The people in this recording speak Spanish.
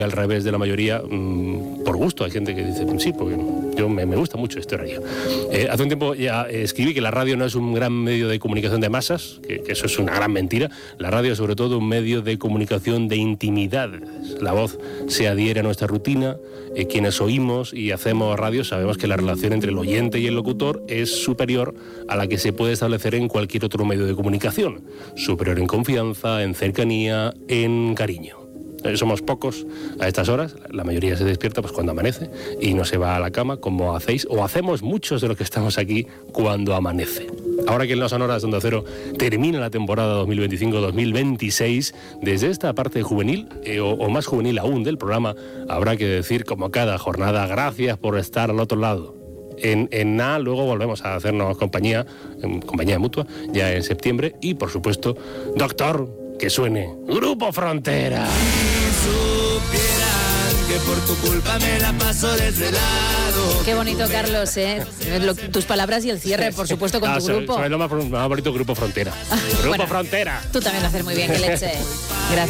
al revés de la mayoría, por gusto. Hay gente que dice, sí, porque yo me gusta mucho este radio. Hace un tiempo ya escribí que la radio no es un gran medio de comunicación de masas, que eso es una gran mentira. La radio es sobre todo un medio de comunicación de intimidad. La voz se adhiere a nuestra rutina. Quienes oímos y hacemos radio sabemos que la relación entre el oyente y el locutor es superior a la que se puede establecer en cualquier otro medio de comunicación. Superior en confianza, en cercanía, en cariño. Somos pocos a estas horas, la mayoría se despierta pues cuando amanece y no se va a la cama como hacéis o hacemos muchos de los que estamos aquí cuando amanece. Ahora que en las sonoras de Onda Cero termina la temporada 2025-2026, desde esta parte juvenil, o más juvenil aún del programa, habrá que decir como cada jornada, gracias por estar al otro lado. En nada, luego volvemos a hacernos compañía mutua, ya en septiembre, y por supuesto, doctor, que suene Grupo Frontera. Que por tu culpa me la paso desde lado. Qué bonito, Carlos, tus palabras y el cierre, por supuesto, con tu grupo. Sobre lo más bonito, Grupo Frontera. Grupo Bueno, Frontera. Tú también lo haces muy bien, que leche. Gracias.